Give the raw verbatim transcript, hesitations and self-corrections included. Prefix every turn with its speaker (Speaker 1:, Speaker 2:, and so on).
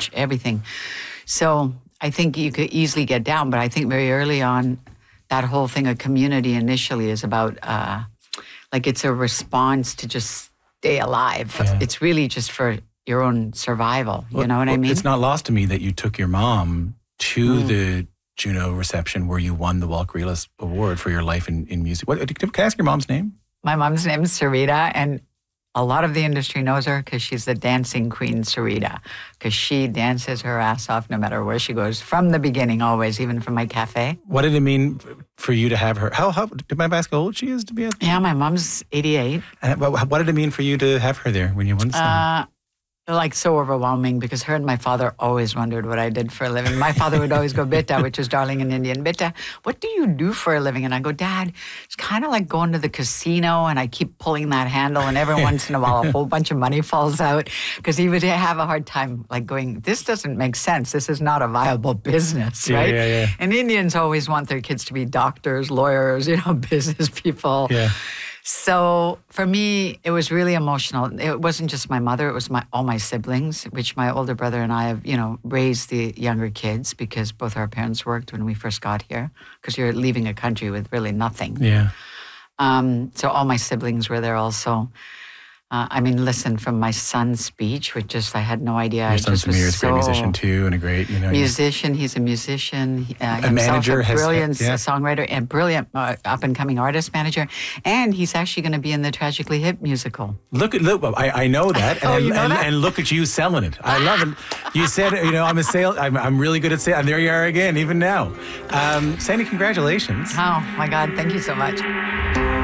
Speaker 1: church, everything. So I think you could easily get down, but I think very early on, that whole thing of community initially is about, uh, like it's a response to just stay alive. Yeah. It's really just for your own survival. You
Speaker 2: well,
Speaker 1: know what
Speaker 2: well,
Speaker 1: I mean?
Speaker 2: It's not lost to me that you took your mom to mm. the Juno reception where you won the Walker Relis Award for your life in, in music. What, can I ask your mom's name?
Speaker 1: My mom's name is Sarita, and a lot of the industry knows her because she's the dancing queen, Sarita, because she dances her ass off no matter where she goes, from the beginning always, even from my cafe.
Speaker 2: What did it mean for you to have her? How, how did I ask how old she is to be a...
Speaker 1: Yeah, my mom's eighty-eight.
Speaker 2: And what, what did it mean for you to have her there when you won?
Speaker 1: Uh, like so overwhelming, because her and my father always wondered what I did for a living. My father would always go, Beta, which is darling in Indian. Beta, what do you do for a living? And I go, Dad, it's kind of like going to the casino and I keep pulling that handle and every once in a while a whole bunch of money falls out, because he would have a hard time like going, this doesn't make sense. This is not a viable business,
Speaker 2: yeah,
Speaker 1: right?
Speaker 2: Yeah, yeah.
Speaker 1: And Indians always want their kids to be doctors, lawyers, you know, business people.
Speaker 2: Yeah.
Speaker 1: So for me, it was really emotional. It wasn't just my mother, it was my all my siblings, which my older brother and I have, you know, raised the younger kids because both our parents worked when we first got here, because you're leaving a country with really nothing.
Speaker 2: Yeah.
Speaker 1: Um, so all my siblings were there also. Uh, I mean, listen, from my son's speech, which just, I had no idea.
Speaker 2: Your
Speaker 1: I
Speaker 2: son
Speaker 1: just was
Speaker 2: Samir is a
Speaker 1: so
Speaker 2: great musician too, and a great, you know.
Speaker 1: Musician, he's a musician. Uh,
Speaker 2: a manager.
Speaker 1: A
Speaker 2: has,
Speaker 1: brilliant
Speaker 2: yeah.
Speaker 1: songwriter and brilliant uh, up-and-coming artist manager. And he's actually going to be in the Tragically Hip musical.
Speaker 2: Look at, look, I, I know that. And,
Speaker 1: oh, you know
Speaker 2: and,
Speaker 1: that?
Speaker 2: And look at you selling it. I love it. You said, you know, I'm a sale, I'm, I'm really good at sales. And there you are again, even now. Um, Sandy, congratulations.
Speaker 1: Oh, my God. Thank you so much.